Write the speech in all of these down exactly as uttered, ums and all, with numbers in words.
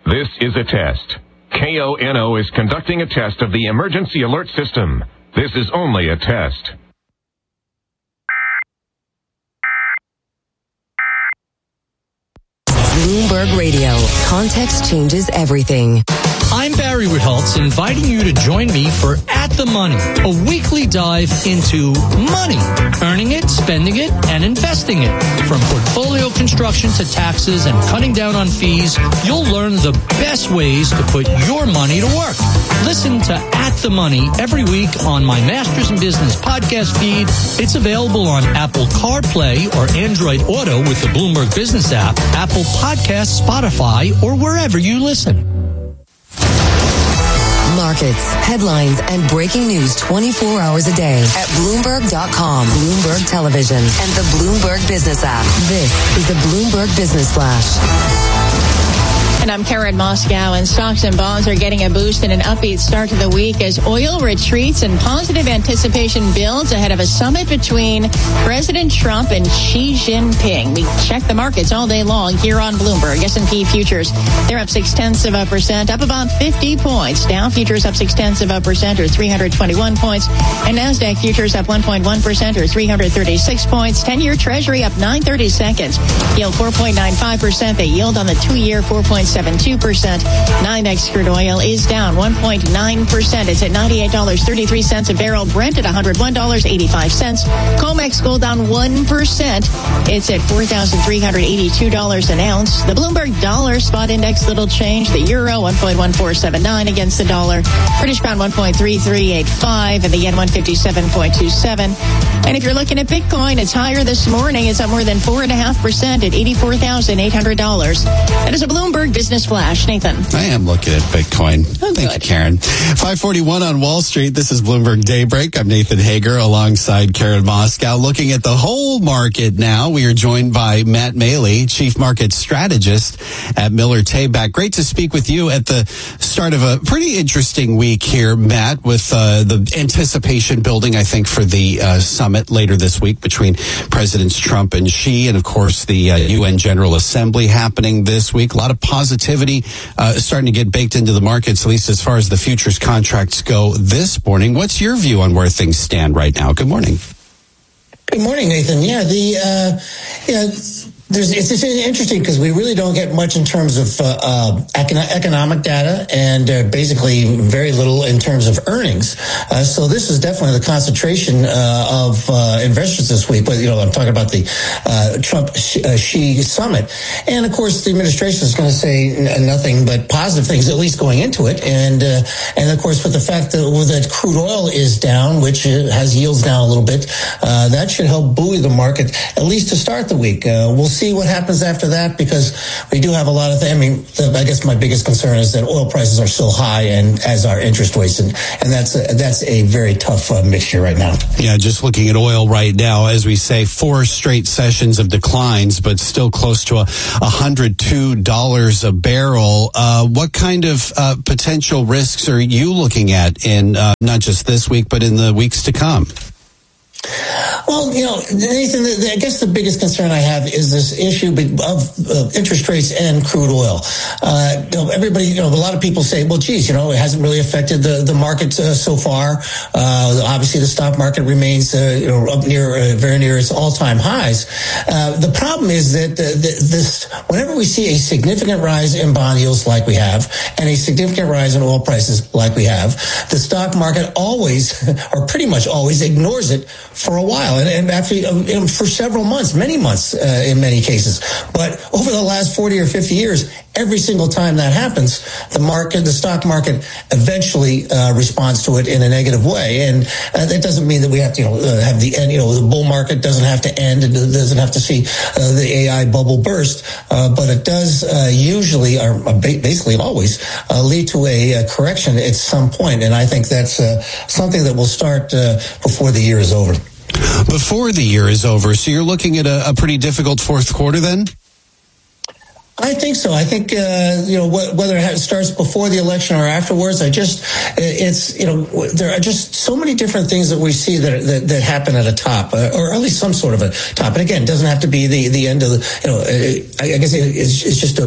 This is a test. K O N O is conducting a test of the emergency alert system. This is only a test. Bloomberg Radio. Context changes everything. I'm Barry Ritholtz, inviting you to join me for At the Money, a weekly dive into money, earning it, spending it, and investing it. From portfolio construction to taxes and cutting down on fees, you'll learn the best ways to put your money to work. Listen to At the Money every week on my Masters in Business podcast feed. It's available on Apple CarPlay or Android Auto with the Bloomberg Business app, Apple Podcasts, Spotify, or wherever you listen. Markets, headlines, and breaking news twenty-four hours a day at Bloomberg dot com, Bloomberg Television, and the Bloomberg Business app. This is the Bloomberg Business Flash. And I'm Karen Moscow, and stocks and bonds are getting a boost and an upbeat start to the week as oil retreats and positive anticipation builds ahead of a summit between President Trump and Xi Jinping. We check the markets all day long here on Bloomberg. S and P futures, they're up six-tenths of a percent, up about fifty points. Dow futures up six-tenths of a percent, or three hundred twenty-one points. And NASDAQ futures up one point one percent, or three hundred thirty-six points. ten-year Treasury up nine thirty-seconds. Yield four point nine five percent. The yield on the two-year four point seven two percent. NYMEX crude oil is down one point nine percent. It's at ninety-eight dollars and thirty-three cents a barrel. Brent at one hundred one dollars and eighty-five cents. COMEX gold down one percent. It's at four thousand three hundred eighty-two dollars an ounce. The Bloomberg dollar spot index, little change. The euro one point one four seven nine against the dollar. British pound one point three three eight five, and the yen one fifty-seven point two seven. And if you're looking at Bitcoin, it's higher this morning. It's up more than four point five percent at eighty-four thousand eight hundred dollars. That is a Bloomberg Business Flash. Nathan. I am looking at Bitcoin. Oh, Thank good. you, Karen. five forty-one on Wall Street. This is Bloomberg Daybreak. I'm Nathan Hager alongside Karen Moscow. Looking at the whole market now, we are joined by Matt Maley, Chief Market Strategist at Miller Tabak. Great to speak with you at the start of a pretty interesting week here, Matt, with uh, the anticipation building, I think, for the uh, summit later this week between Presidents Trump and Xi, and, of course, the uh, U N General Assembly happening this week. A lot of positivity Uh, starting to get baked into the markets, at least as far as the futures contracts go this morning. What's your view on where things stand right now? Good morning. Good morning, Nathan. Yeah, the uh, yeah, there's it's, it's interesting because we really don't get much in terms of uh, uh, econ- economic data, and uh, basically very little in terms of earnings. Uh, so this is definitely the concentration uh, of uh, investors this week. But you know, I'm talking about the uh, Trump uh, Xi summit, and of course, the administration is going to say n- nothing but positive things, at least going into it. And uh, and of course, with the fact that, well, that crude oil is down, which has yields down a little bit, uh, that should help buoy the market at least to start the week. Uh, we'll see what happens after that, because we do have a lot of things. I mean, the, I guess my biggest concern is that oil prices are still high, and as are interest rates, and, and that's a, that's a very tough uh, mixture right now. Yeah, just looking at oil right now, as we say, four straight sessions of declines, but still close to a one hundred two dollars a barrel. Uh, what kind of uh, potential risks are you looking at in uh, not just this week, but in the weeks to come? Well, you know, Nathan, the, the, I guess the biggest concern I have is this issue of uh, interest rates and crude oil. Uh, you know, everybody, you know, a lot of people say, well, geez, you know, it hasn't really affected the, the market uh, so far. Uh, obviously, the stock market remains, uh, you know, up near, uh, very near its all-time highs. Uh, the problem is that the, the, this, whenever we see a significant rise in bond yields like we have, and a significant rise in oil prices like we have, the stock market always, or pretty much always, ignores it for a while, and, and actually um, for several months, many months uh, in many cases. But over the last forty or fifty years, every single time that happens, the market, the stock market, eventually uh, responds to it in a negative way. And uh, that doesn't mean that we have to, you know, uh, have the end. You know, the bull market doesn't have to end. It doesn't have to see uh, the A I bubble burst. Uh, but it does uh, usually, or basically always, uh, lead to a, a correction at some point. And I think that's uh, something that will start uh, before the year is over. Before the year is over, so you're looking at a, a pretty difficult fourth quarter then? I think so. I think, uh, you know, wh- whether it starts before the election or afterwards, I just, it's, you know, there are just so many different things that we see that that, that happen at a top, uh, or at least some sort of a top. And again, it doesn't have to be the, the end of the, you know, I, I guess it, it's, it's just a,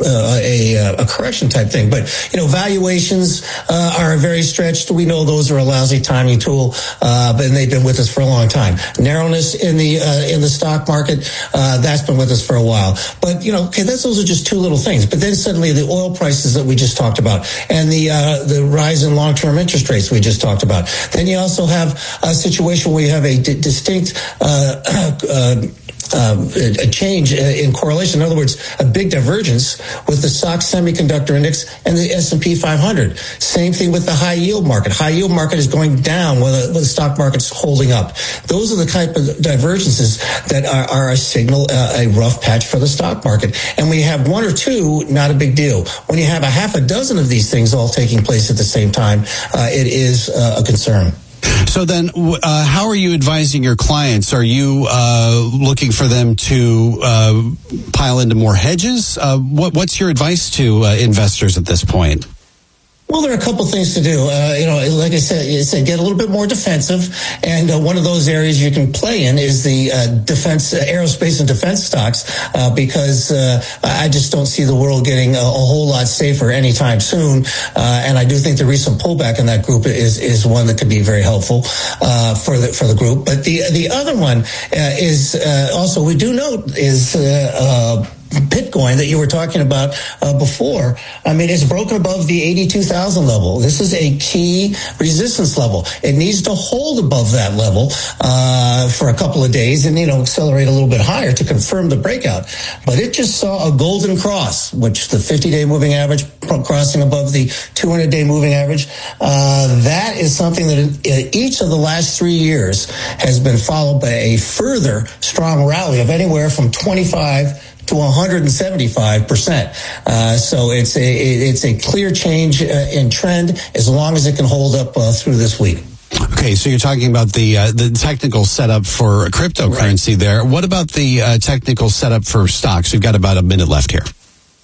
uh, a, a correction type thing. But, you know, valuations uh, are very stretched. We know those are a lousy timing tool, uh, but they've been with us for a long time. Narrowness in the uh, in the stock market, uh, that's been with us for a while. But, you know, okay, that's, those are just two little things. But then suddenly the oil prices that we just talked about and the uh, the rise in long-term interest rates we just talked about. Then you also have a situation where you have a d- distinct uh, uh, Um, a change in correlation. In other words, a big divergence with the S O X Semiconductor Index and the S and P five hundred. Same thing with the high yield market. High yield market is going down while the, while the stock market's holding up. Those are the type of divergences that are, are a signal, uh, a rough patch for the stock market. And when you have one or two, not a big deal. When you have a half a dozen of these things all taking place at the same time, uh, it is uh, a concern. So then, uh, how are you advising your clients? Are you uh, looking for them to uh, pile into more hedges? Uh, what, what's your advice to uh, investors at this point? Well, there are a couple things to do. Uh, you know, like I said, you said, get a little bit more defensive. And uh, one of those areas you can play in is the uh, defense, uh, aerospace and defense stocks, uh, because uh, I just don't see the world getting a, a whole lot safer anytime soon. Uh, and I do think the recent pullback in that group is is one that could be very helpful uh, for the for the group. But the the other one uh, is uh, also we do note is. Uh, uh, Bitcoin that you were talking about uh, before. I mean, it's broken above the eighty-two thousand level. This is a key resistance level. It needs to hold above that level uh, for a couple of days and, you know, accelerate a little bit higher to confirm the breakout. But it just saw a golden cross, which the fifty-day moving average crossing above the two hundred day moving average. Uh, that is something that in each of the last three years has been followed by a further strong rally of anywhere from twenty-five to one hundred seventy-five percent. Uh, so it's a it's a clear change uh, in trend as long as it can hold up uh, through this week. Okay, so you're talking about the uh, the technical setup for cryptocurrency right there. What about the uh, technical setup for stocks? We've got about a minute left here.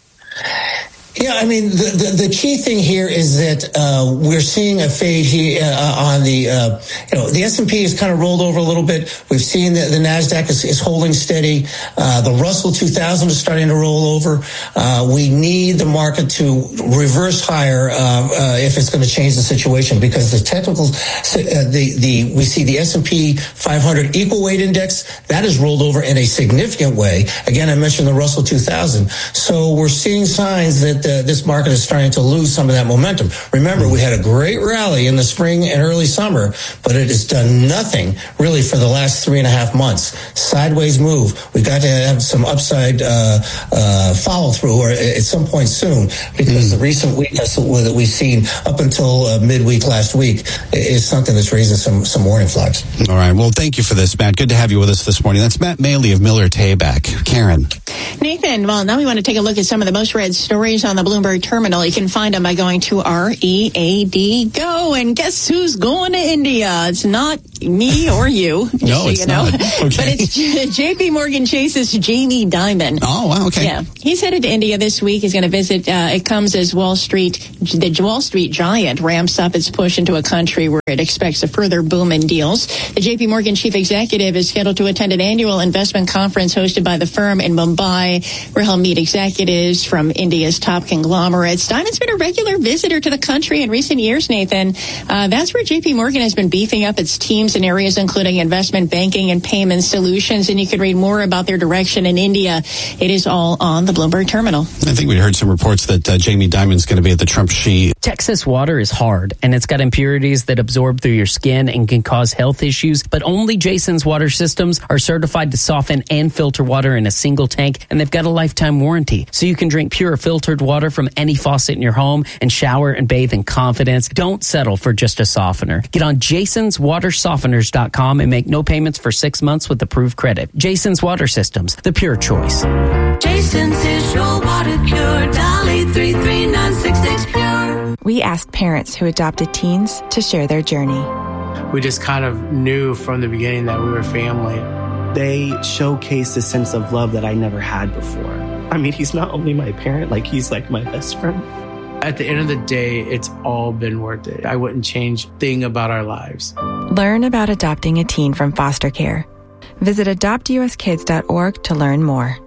Yeah, I mean, the, the, the key thing here is that uh, we're seeing a fade here uh, on the, uh, you know, the S and P has kind of rolled over a little bit. We've seen that the NASDAQ is, is holding steady. Uh, the Russell two thousand is starting to roll over. Uh, we need the market to reverse higher uh, uh, if it's going to change the situation, because the technical, uh, the, the we see the S and P five hundred equal weight index, that has rolled over in a significant way. Again, I mentioned the Russell two thousand. So we're seeing signs that Uh, this market is starting to lose some of that momentum. Remember, we had a great rally in the spring and early summer, but it has done nothing really for the last three and a half months. Sideways move. We got to have some upside uh, uh, follow through or at some point soon, because mm. the recent weakness that we've seen up until uh, midweek last week is something that's raising some some warning flags. All right. Well, thank you for this, Matt. Good to have you with us this morning. That's Matt Maley of Miller Tabak. Karen. Nathan, well, now we want to take a look at some of the most read stories on the Bloomberg terminal. You can find them by going to R E A D Go. And guess who's going to India? It's not me or you. No, so it's you know. not. Okay. But it's J P Morgan Chase's Jamie Dimon. Oh, wow. Okay. Yeah. He's headed to India this week. He's going to visit. Uh, it comes as Wall Street, the Wall Street giant ramps up its push into a country where it expects a further boom in deals. The J P Morgan chief executive is scheduled to attend an annual investment conference hosted by the firm in Mumbai, where he'll meet executives from India's top conglomerates. Dimon's been a regular visitor to the country in recent years, Nathan. Uh, that's where J P Morgan has been beefing up its teams in areas including investment banking and payment solutions. And you can read more about their direction in India. It is all on the Bloomberg terminal. I think we heard some reports that uh, Jamie Dimon's going to be at the Trump Xi. Texas water is hard, and it's got impurities that absorb through your skin and can cause health issues. But only Jason's water systems are certified to soften and filter water in a single tank, and they've got a lifetime warranty. So you can drink pure filtered water from any faucet in your home and shower and bathe in confidence. Don't settle for just a softener. Get on jasons water softeners dot com and make no payments for six months with approved credit. Jason's Water Systems, the pure choice. Jason's is your water cure. Dolly three three nine six six pure. We asked parents who adopted teens to share their journey. We just kind of knew from the beginning that we were family. They showcased a sense of love that I never had before. I mean, he's not only my parent, like he's like my best friend. At the end of the day, it's all been worth it. I wouldn't change a thing about our lives. Learn about adopting a teen from foster care. Visit adopt u s kids dot org to learn more.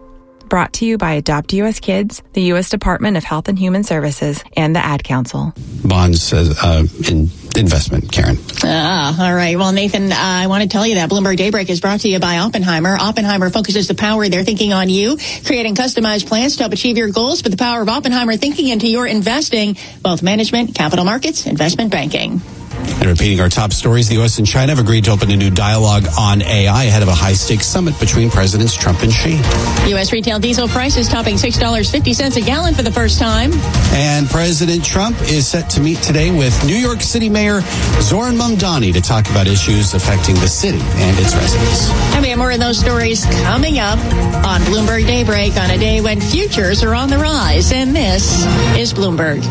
Brought to you by Adopt U S Kids, the U S Department of Health and Human Services, and the Ad Council. Bonds uh, uh, in investment, Karen. Ah, all right. Well, Nathan, uh, I want to tell you that Bloomberg Daybreak is brought to you by Oppenheimer. Oppenheimer focuses the power of their thinking on you, creating customized plans to help achieve your goals. But the power of Oppenheimer thinking into your investing, both management, capital markets, investment banking. And repeating our top stories, the U S and China have agreed to open a new dialogue on A I ahead of a high-stakes summit between Presidents Trump and Xi. U S retail diesel prices topping six dollars and fifty cents a gallon for the first time. And President Trump is set to meet today with New York City Mayor Zoran Mamdani to talk about issues affecting the city and its residents. And we have more of those stories coming up on Bloomberg Daybreak on a day when futures are on the rise. And this is Bloomberg.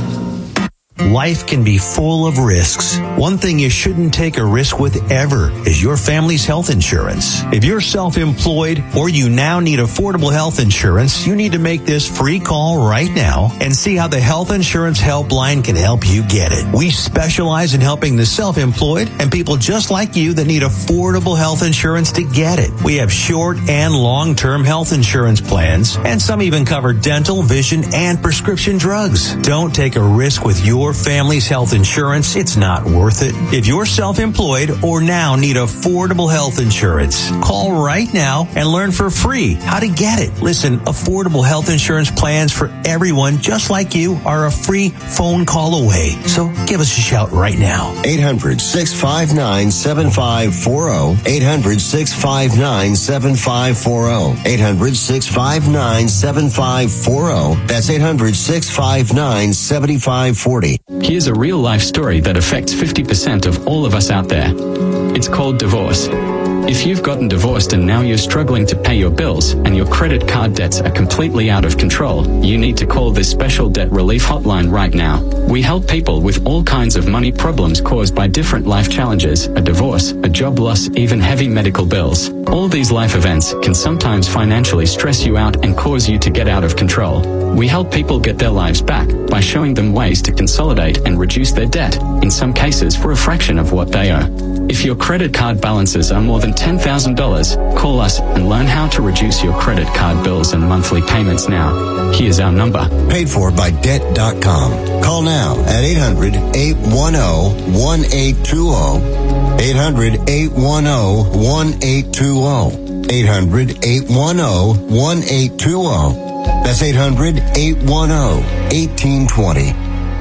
Life can be full of risks. One thing you shouldn't take a risk with ever is your family's health insurance. If you're self-employed or you now need affordable health insurance, you need to make this free call right now and see how the Health Insurance Helpline can help you get it. We specialize in helping the self-employed and people just like you that need affordable health insurance to get it. We have short and long-term health insurance plans, and some even cover dental, vision, and prescription drugs. Don't take a risk with your family's health insurance. It's not worth it. If you're self-employed or now need affordable health insurance, call right now and learn for free how to get it. Listen, affordable health insurance plans for everyone just like you are a free phone call away. So give us a shout right now. eight hundred, six five nine, seven five four zero. eight hundred, six five nine, seven five four zero. eight hundred, six five nine, seven five four zero. That's eight hundred, six five nine, seven five four zero. Here's a real-life story that affects fifty percent of all of us out there. It's called divorce. If you've gotten divorced and now you're struggling to pay your bills and your credit card debts are completely out of control, you need to call this special debt relief hotline right now. We help people with all kinds of money problems caused by different life challenges, a divorce, a job loss, even heavy medical bills. All these life events can sometimes financially stress you out and cause you to get out of control. We help people get their lives back by showing them ways to consolidate and reduce their debt, in some cases for a fraction of what they owe. If your credit card balances are more than ten thousand dollars, call us and learn how to reduce your credit card bills and monthly payments now. Here's our number. Paid for by debt dot com. Call now at eight hundred, eight one zero, one eight two zero. eight hundred, eight one zero, one eight two zero. eight hundred, eight one zero, one eight two zero. That's eight hundred, eight one zero, one eight two zero.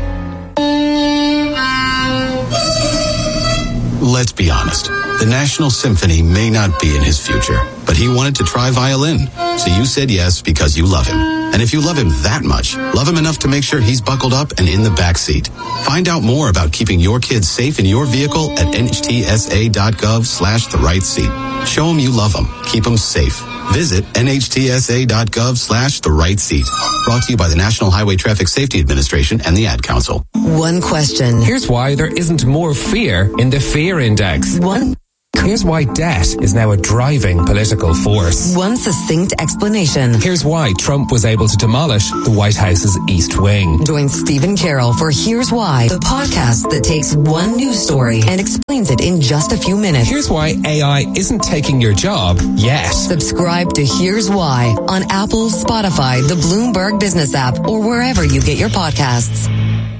Let's be honest. The National Symphony may not be in his future, but he wanted to try violin. So you said yes because you love him. And if you love him that much, love him enough to make sure he's buckled up and in the back seat. Find out more about keeping your kids safe in your vehicle at N H T S A dot gov slash the right seat. Show them you love them. Keep them safe. Visit N H T S A dot gov slash the right seat. Brought to you by the National Highway Traffic Safety Administration and the Ad Council. One question. Here's why there isn't more fear in the fear index. One. Here's why debt is now a driving political force. One succinct explanation. Here's why Trump was able to demolish the White House's East Wing. Join Stephen Carroll for Here's Why, the podcast that takes one news story and explains it in just a few minutes. Here's why A I isn't taking your job yet. Subscribe to Here's Why on Apple, Spotify, the Bloomberg Business app, or wherever you get your podcasts.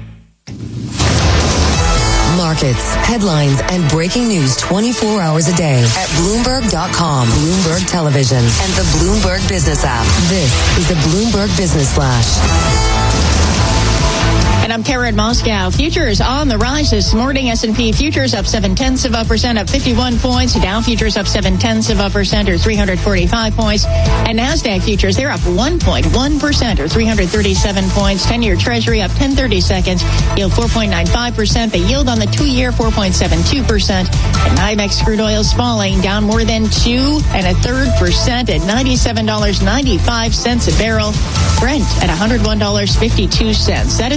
Markets, headlines, and breaking news twenty-four hours a day at Bloomberg dot com, Bloomberg Television, and the Bloomberg Business app. This is the Bloomberg Business Flash. And I'm Karen Moscow. Futures on the rise this morning. S and P futures up seven tenths of a percent, up fifty-one points. Dow futures up seven tenths of a percent, or three hundred forty-five points. And Nasdaq futures, they're up one point one percent, or three hundred thirty-seven points. ten-year Treasury up ten thirty-seconds, yield four point nine five percent. The yield on the two-year four point seven two percent. And NYMEX crude oil is falling, down more than two and a third percent at ninety-seven dollars and ninety-five cents a barrel. Brent at one hundred one dollars and fifty-two cents. That is a Bloomberg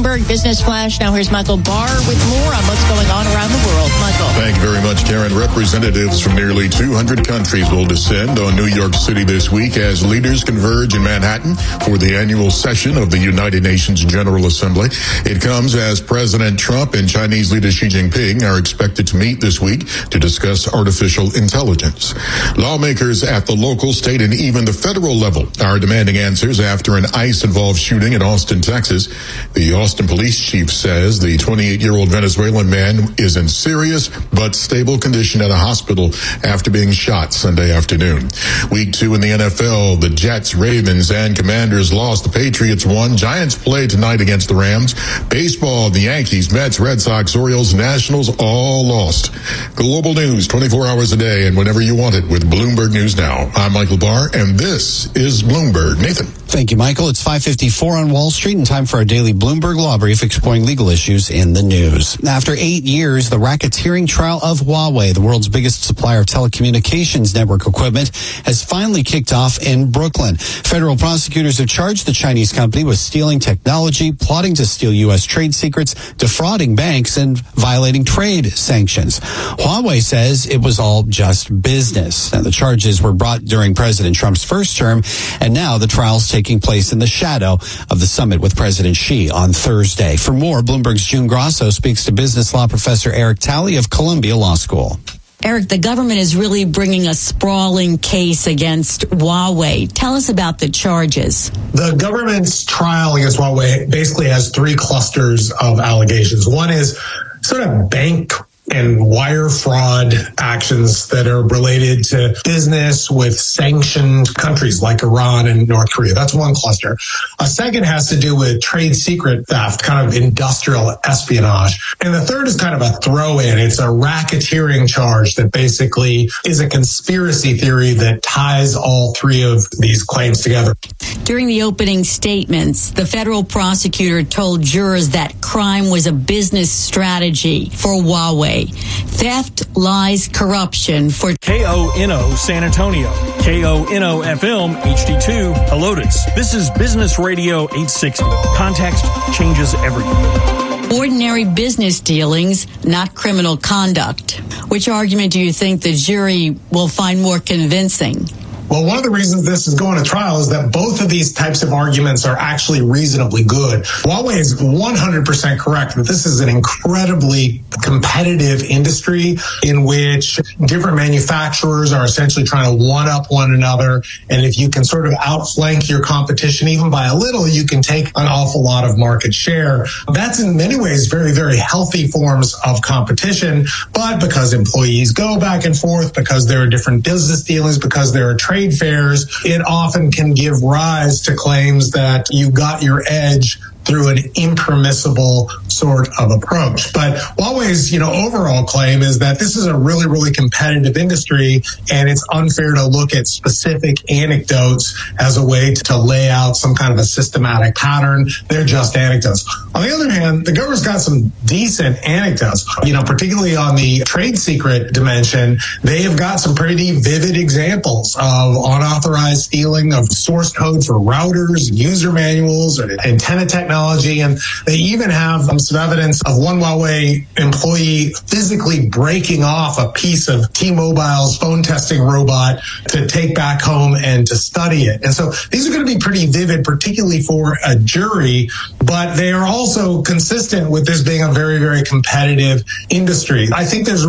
Bloomberg Business Flash. Now here's Michael Barr with more on what's going on around the world. Michael. Thank you very much, Karen. Representatives from nearly two hundred countries will descend on New York City this week as leaders converge in Manhattan for the annual session of the United Nations General Assembly. It comes as President Trump and Chinese leader Xi Jinping are expected to meet this week to discuss artificial intelligence. Lawmakers at the local, state, and even the federal level are demanding answers after an ICE-involved shooting in Austin, Texas. The Austin police chief says the twenty-eight-year-old Venezuelan man is in serious but stable condition at a hospital after being shot Sunday afternoon. Week two in the N F L, the Jets, Ravens, and Commanders lost. The Patriots won. Giants play tonight against the Rams. Baseball, the Yankees, Mets, Red Sox, Orioles, Nationals all lost. Global news twenty-four hours a day and whenever you want it with Bloomberg News Now. I'm Michael Barr, and this is Bloomberg. Nathan. Thank you, Michael. It's five fifty-four on Wall Street and time for our daily Bloomberg Law Brief exploring legal issues in the news. After eight years, the racketeering trial of Huawei, the world's biggest supplier of telecommunications network equipment, has finally kicked off in Brooklyn. Federal prosecutors have charged the Chinese company with stealing technology, plotting to steal U S trade secrets, defrauding banks, and violating trade sanctions. Huawei says it was all just business. Now, the charges were brought during President Trump's first term, and now the trial's taking place in the shadow of the summit with President Xi on Thursday. For more, Bloomberg's June Grosso speaks to business law professor Eric Talley of Columbia Law School. Eric, the government is really bringing a sprawling case against Huawei. Tell us about the charges. The government's trial against Huawei basically has three clusters of allegations. One is sort of bank and wire fraud actions that are related to business with sanctioned countries like Iran and North Korea. That's one cluster. A second has to do with trade secret theft, kind of industrial espionage. And the third is kind of a throw-in. It's a racketeering charge that basically is a conspiracy theory that ties all three of these claims together. During the opening statements, the federal prosecutor told jurors that crime was a business strategy for Huawei. Theft, lies, corruption for K O N O San Antonio, K O N O F M H D two Helotes. This is Business Radio eight sixty. Context changes everything. Ordinary business dealings, not criminal conduct. Which argument do you think the jury will find more convincing? Well, one of the reasons this is going to trial is that both of these types of arguments are actually reasonably good. Huawei is one hundred percent correct that this is an incredibly competitive industry in which different manufacturers are essentially trying to one-up one another. And if you can sort of outflank your competition even by a little, you can take an awful lot of market share. That's in many ways very, very healthy forms of competition. But because employees go back and forth, because there are different business dealings, because there are trade fairs, it often can give rise to claims that you got your edge through an impermissible sort of approach. But Huawei's, you know, overall claim is that this is a really, really competitive industry, and it's unfair to look at specific anecdotes as a way to lay out some kind of a systematic pattern. They're just anecdotes. On the other hand, the government's got some decent anecdotes, you know, particularly on the trade secret dimension. They have got some pretty vivid examples of unauthorized stealing of source code for routers, user manuals, or antenna technology. And they even have some evidence of one Huawei employee physically breaking off a piece of T-Mobile's phone testing robot to take back home and to study it. And so these are going to be pretty vivid, particularly for a jury, but they are also consistent with this being a very, very competitive industry. I think there's